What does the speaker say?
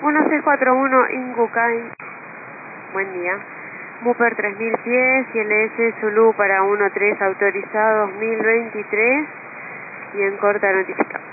1641 Ingucay. Buen día. Muper 3000 pies y LS Zulu para 13 autorizado 2023 y en corta notifica.